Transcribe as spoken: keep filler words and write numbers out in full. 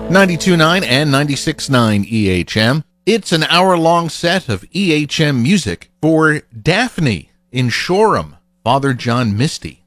ninety-two point nine and ninety-six point nine E H M. It's an hour-long set of E H M music for Daphne in Shoreham, Father John Misty.